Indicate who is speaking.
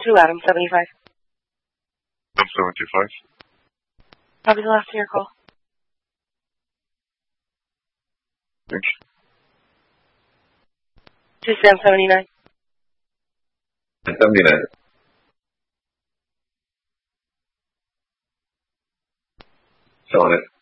Speaker 1: to Adam 75.
Speaker 2: I'm 75.
Speaker 1: I'll be the last of your call.
Speaker 2: Thank you.
Speaker 1: To Sam 79.
Speaker 3: 79. Selling it.